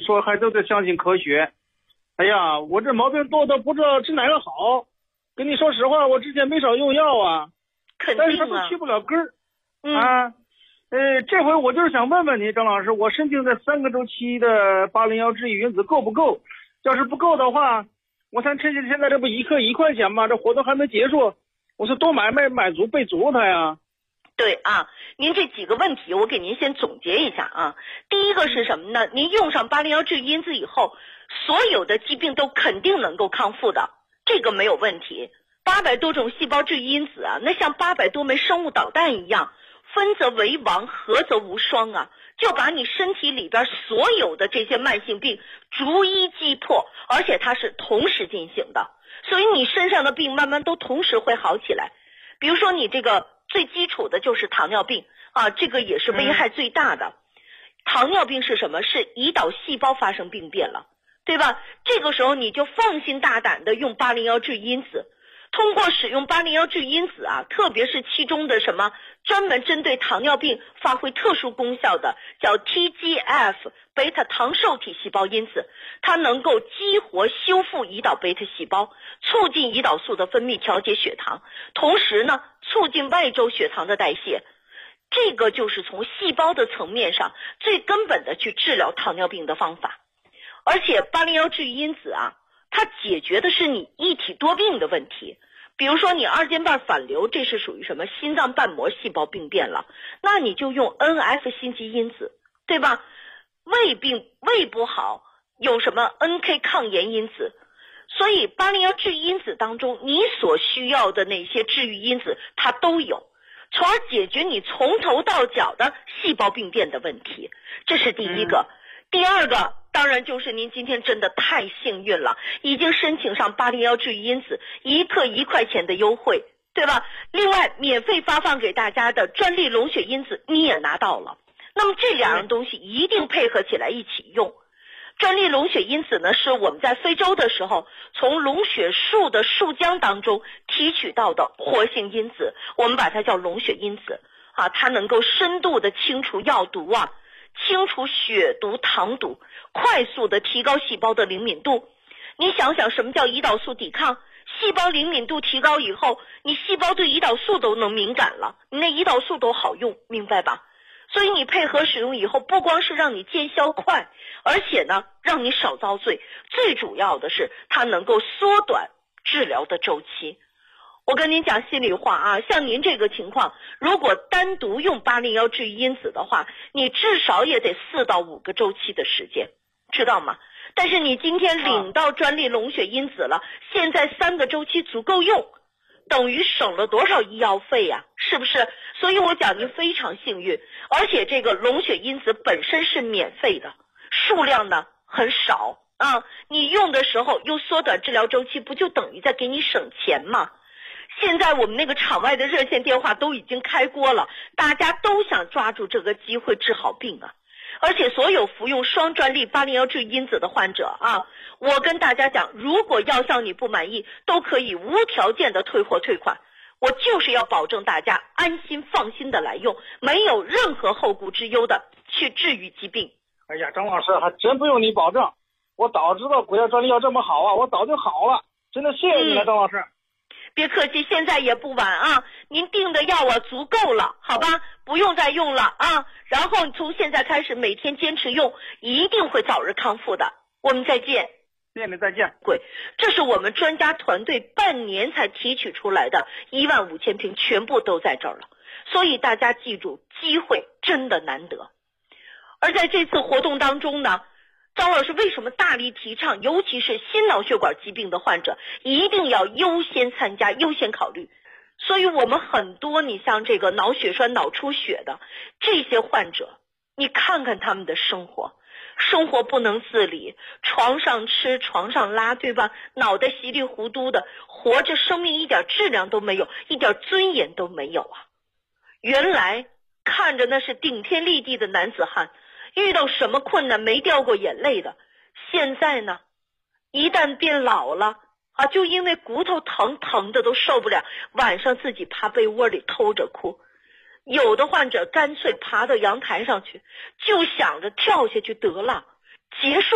说还都得相信科学。哎呀，我这毛病多的不知道治哪个好。跟你说实话，我之前没少用药啊， 肯定啊， 但是它都去不了根儿。这回我就是想问问你，张老师，我申请这3个周期的801治愈因子够不够？要是不够的话，我想趁现在这不1克1块钱嘛，这活动还没结束，我是多买足备足它呀。 对啊，您这几个问题我给您先总结一下啊。第一个是什么呢？您用上801治愈因子以后，所有的疾病都肯定能够康复的，这个没有问题。800多种细胞治愈因子啊，那像800多枚生物导弹一样，分则为王，合则无双啊，就把你身体里边所有的这些慢性病逐一击破，而且它是同时进行的，所以你身上的病慢慢都同时会好起来。比如说你这个最基础的就是糖尿病啊，这个也是危害最大的。糖尿病是什么？是胰岛细胞发生病变了，对吧？这个时候你就放心大胆的用801治愈因子。通过使用801治愈因子啊，特别是其中的什么专门针对糖尿病发挥特殊功效的叫 TGF 贝塔糖受体细胞因子，它能够激活修复胰岛贝塔细胞，促进胰岛素的分泌，调节血糖，同时呢促进外周血糖的代谢。这个就是从细胞的层面上最根本的去治疗糖尿病的方法。而且801治愈因子啊，它解决的是你一体多病的问题。比如说你二尖瓣反流，这是属于什么？心脏瓣膜细胞病变了，那你就用 NF 心肌因子，对吧？胃病胃不好，有什么 NK 抗炎因子。所以801治愈因子当中你所需要的那些治愈因子它都有，从而解决你从头到脚的细胞病变的问题。这是第一个。第二个当然就是您今天真的太幸运了，已经申请上801治愈因子1克1块钱的优惠，对吧？另外免费发放给大家的专利龙血因子你也拿到了，那么这2样东西一定配合起来一起用。专利龙血因子呢，是我们在非洲的时候从龙血树的树浆当中提取到的活性因子，我们把它叫龙血因子啊，它能够深度的清除药毒啊，清除血毒糖毒，快速的提高细胞的灵敏度。你想想什么叫胰岛素抵抗？细胞灵敏度提高以后，你细胞对胰岛素都能敏感了，你那胰岛素都好用，明白吧？所以你配合使用以后，不光是让你见效快，而且呢让你少遭罪，最主要的是它能够缩短治疗的周期。我跟您讲心里话啊，像您这个情况，如果单独用801治愈因子的话，你至少也得4到5个周期的时间，知道吗？但是你今天领到专利龙血因子了，现在3个周期足够用，等于省了多少医药费呀，是不是？所以我讲您非常幸运，而且这个龙血因子本身是免费的，数量呢很少啊，你用的时候又缩短治疗周期，不就等于在给你省钱吗？现在我们那个场外的热线电话都已经开锅了，大家都想抓住这个机会治好病啊！而且所有服用双专利801治愈因子的患者啊，我跟大家讲，如果药效你不满意，都可以无条件的退货退款。我就是要保证大家安心放心的来用，没有任何后顾之忧的去治愈疾病。 哎呀，张老师还真不用你保证，我早知道国家专利药这么好啊，我早就好了，真的谢谢你了，张老师。 别客气，现在也不晚啊，您订的药啊足够了，好吧，不用再用了啊，然后从现在开始每天坚持用，一定会早日康复的。我们再见。 谢谢你，再见。 这是我们专家团队半年才提取出来的15000瓶，全部都在这儿了，所以大家记住，机会真的难得。而在这次活动当中呢，张老师为什么大力提倡，尤其是心脑血管疾病的患者一定要优先参加，优先考虑。所以我们很多你像这个脑血栓、脑出血的这些患者，你看看他们的生活不能自理，床上吃床上拉，对吧？脑袋稀里糊涂的活着，生命一点质量都没有，一点尊严都没有啊！原来看着那是顶天立地的男子汉，遇到什么困难没掉过眼泪的，现在呢一旦变老了啊，就因为骨头疼的都受不了，晚上自己趴被窝里偷着哭。有的患者干脆爬到阳台上去，就想着跳下去得了，结束